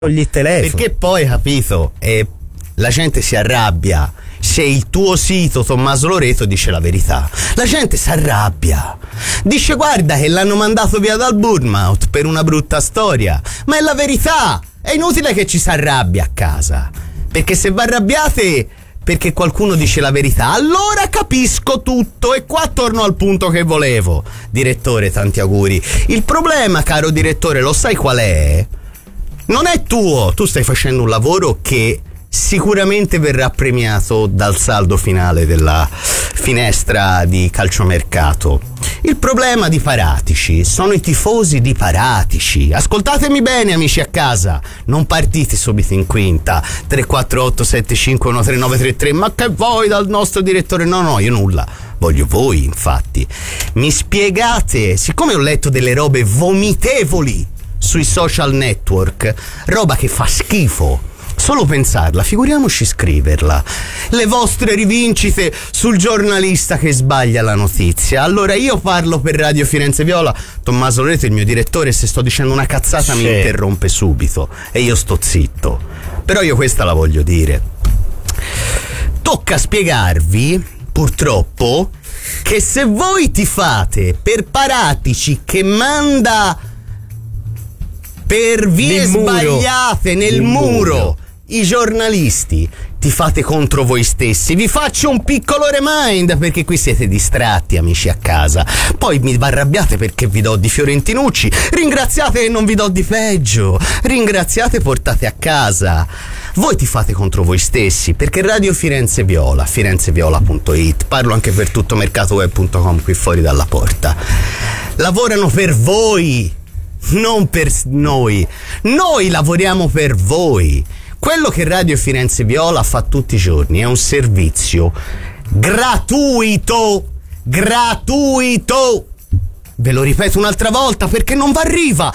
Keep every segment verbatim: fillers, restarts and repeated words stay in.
gli telefoni. Perché poi, capito, eh, la gente si arrabbia se il tuo sito Tommaso Loreto dice la verità. La gente si arrabbia, dice guarda che l'hanno mandato via dal Bournemouth per una brutta storia, ma è la verità. È inutile che ci si arrabbia a casa, perché se vi arrabbiate perché qualcuno dice la verità, allora capisco tutto. E qua torno al punto che volevo. Direttore, tanti auguri. Il problema, caro direttore, lo sai qual è? Non è tuo. Tu stai facendo un lavoro che sicuramente verrà premiato dal saldo finale della finestra di calciomercato. Il problema di Paratici sono i tifosi di Paratici. Ascoltatemi bene, amici a casa, non partite subito in quinta tre quattro otto sette cinque uno tre nove tre tre. Ma che vuoi dal nostro direttore? No, no, io nulla. Voglio voi, infatti. Mi spiegate, siccome ho letto delle robe vomitevoli sui social network, roba che fa schifo solo pensarla, figuriamoci scriverla. Le vostre rivincite sul giornalista che sbaglia la notizia. Allora io parlo per Radio Firenze Viola, Tommaso Loreto, il mio direttore, se sto dicendo una cazzata sì. mi interrompe subito e io sto zitto. Però io questa la voglio dire. Tocca spiegarvi, purtroppo, che se voi tifate per Paratici che manda per vie nel sbagliate nel, nel muro, muro i giornalisti, ti fate contro voi stessi. Vi faccio un piccolo remind, perché qui siete distratti, amici a casa. Poi mi arrabbiate perché vi do di Fiorentinucci. Ringraziate che non vi do di peggio. Ringraziate, portate a casa. Voi ti fate contro voi stessi, perché Radio Firenze Viola, firenzeviola punto it, parlo anche per tutto mercatoweb punto com qui fuori dalla porta, lavorano per voi, non per noi. Noi lavoriamo per voi. Quello che Radio Firenze Viola fa tutti i giorni è un servizio gratuito, gratuito. Ve lo ripeto un'altra volta perché non vi arriva,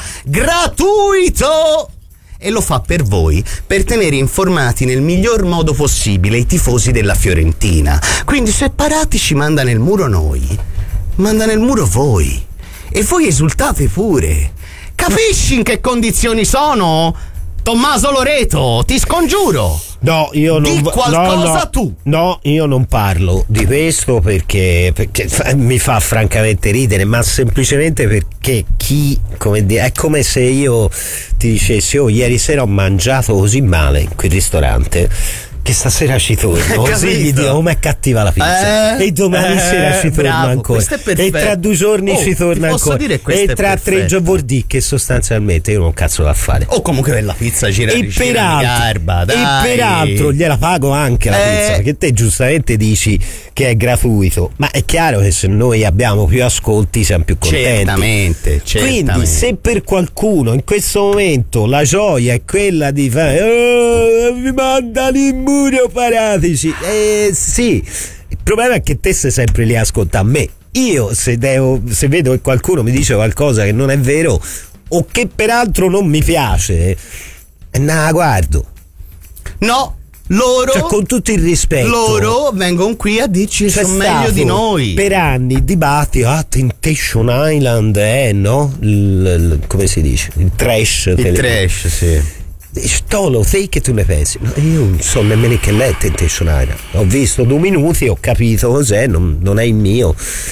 gratuito. E lo fa per voi, per tenere informati nel miglior modo possibile i tifosi della Fiorentina. Quindi se Paratici manda nel muro noi, manda nel muro voi. E voi esultate pure. Capisci in che condizioni sono? Tommaso Loreto, ti scongiuro. No, io non Di qualcosa no, no, tu. No, io non parlo di questo perché, perché mi fa francamente ridere, ma semplicemente perché chi, come dire, è come se io ti dicessi: oh, ieri sera ho mangiato così male in quel ristorante che stasera ci torno, così gli dico come è cattiva la pizza, eh, e domani eh, sera ci torna bravo, ancora, e tra due giorni oh, ci torna ancora, e tra tre giorni vuol dire che sostanzialmente io non ho un cazzo da fare. O comunque la pizza gira e di garba, dai. E peraltro gliela pago anche la eh. pizza, perché te giustamente dici che è gratuito, ma è chiaro che se noi abbiamo più ascolti siamo più contenti. Certamente, certamente. Quindi se per qualcuno in questo momento la gioia è quella di fare oh, mi manda l'immune Paratici, eh sì, il problema è che te sei sempre lì a ascoltare me. Io se devo, se vedo che qualcuno mi dice qualcosa che non è vero o che peraltro non mi piace, eh, nah, guardo. No, loro, cioè, con tutto il rispetto, loro vengono qui a dirci che sono meglio di noi. Per anni dibattito, ah, Temptation Island, eh, no? Il, il, come si dice? Il trash. Il trash, sì. Stolo, sai che tu ne pensi? No, io non so nemmeno che lei è Temptation Island. Ho visto due minuti, ho capito cos'è, non, non è il mio.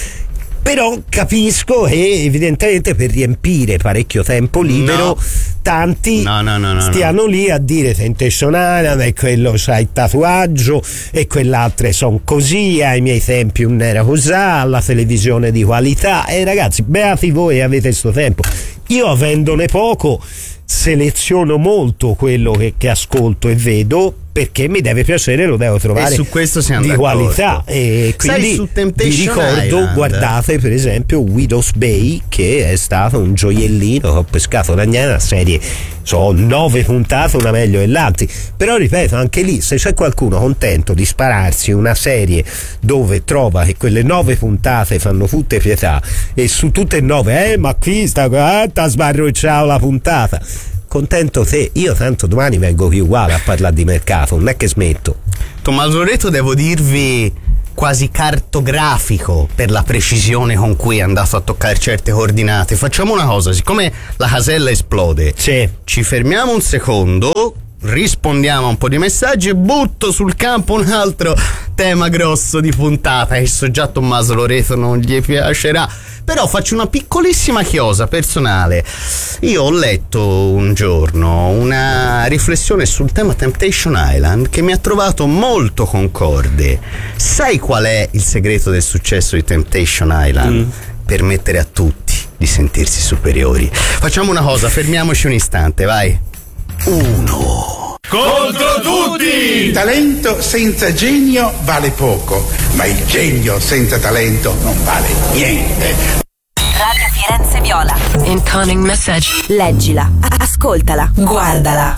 Però capisco che evidentemente per riempire parecchio tempo libero no. tanti no, no, no, no, stiano no. lì a dire Temptation Island e quello c'ha il tatuaggio e quell'altre sono così, ai miei tempi non era così, la televisione di qualità. E ragazzi, beati voi, avete sto tempo. Io avendone poco seleziono molto quello che, che ascolto e vedo, perché mi deve piacere, lo devo trovare e su questo siamo di d'accordo. Qualità. E quindi su vi ricordo, Island. guardate per esempio Widow's Bay, che è stato un gioiellino che ho pescato da niente, una serie, so, nove puntate, una meglio dell'altra. Però ripeto, anche lì, se c'è qualcuno contento di spararsi una serie dove trova che quelle nove puntate fanno tutte pietà e su tutte e nove eh ma qui sta ah, t'ha sbarrocciato la puntata, contento te. Io tanto domani vengo qui uguale a parlare di mercato, non è che smetto. Tommaso Loreto, devo dirvi quasi cartografico per la precisione con cui è andato a toccare certe coordinate. Facciamo una cosa, siccome la casella esplode, sì. ci fermiamo un secondo, rispondiamo a un po' di messaggi e butto sul campo un altro tema grosso di puntata che so già Tommaso Loreto non gli piacerà, però faccio una piccolissima chiosa personale. Io ho letto un giorno una riflessione sul tema Temptation Island che mi ha trovato molto concorde. Sai qual è il segreto del successo di Temptation Island? Mm. Permettere a tutti di sentirsi superiori. Facciamo una cosa, fermiamoci un istante, vai. Uno contro tutti! Talento senza genio vale poco, ma il genio senza talento non vale niente. Radio Firenze Viola. Incoming message. Leggila, ascoltala, guardala.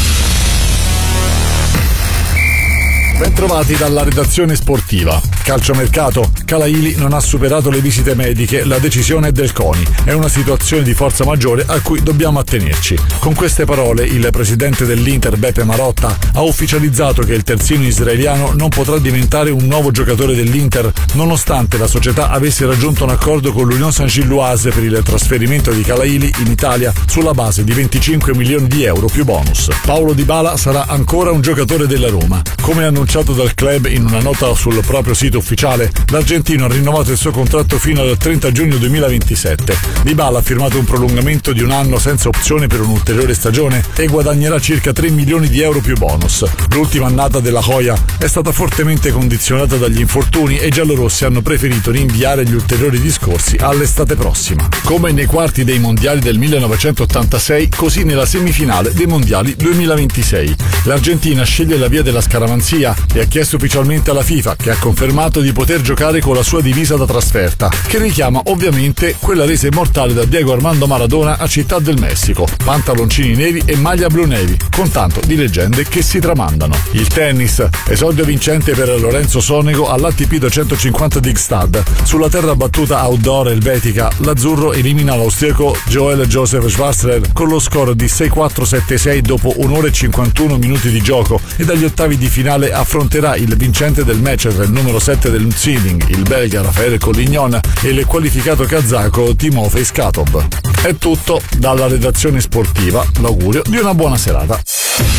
Bentrovati dalla redazione sportiva. Calciomercato. Calaili non ha superato le visite mediche, la decisione è del CONI. È una situazione di forza maggiore a cui dobbiamo attenerci. Con queste parole il presidente dell'Inter Beppe Marotta ha ufficializzato che il terzino israeliano non potrà diventare un nuovo giocatore dell'Inter nonostante la società avesse raggiunto un accordo con l'Union Saint-Gilloise per il trasferimento di Calaili in Italia sulla base di venticinque milioni di euro più bonus. Paulo Dybala sarà ancora un giocatore della Roma. Come annunciato dal club in una nota sul proprio sito ufficiale, l'argentino ha rinnovato il suo contratto fino al trenta giugno duemilaventisette. Dybala ha firmato un prolungamento di un anno senza opzione per un'ulteriore stagione e guadagnerà circa tre milioni di euro più bonus. L'ultima annata della Joya è stata fortemente condizionata dagli infortuni e i giallorossi hanno preferito rinviare gli ulteriori discorsi all'estate prossima. Come nei quarti dei mondiali del millenovecentottantasei, così nella semifinale dei mondiali duemilaventisei. L'Argentina sceglie la via della scaramanzia e ha chiesto ufficialmente alla FIFA, che ha confermato di poter giocare con la sua divisa da trasferta, che richiama ovviamente quella resa immortale da Diego Armando Maradona a Città del Messico, pantaloncini neri e maglia blu navy, con tanto di leggende che si tramandano. Il tennis, esordio vincente per Lorenzo Sonego all'A T P duecentocinquanta di Gstad. Sulla terra battuta outdoor elvetica, l'azzurro elimina l'austriaco Joel Joseph Schwarzer con lo score di sei quattro sette sei dopo un'ora e cinquantuno minuti di gioco, e dagli ottavi di finale affronterà il vincente del match tra il numero sette del seeding, il belga Rafael Collignon, e il qualificato kazako Timofey Skatov. È tutto dalla redazione sportiva, l'augurio di una buona serata.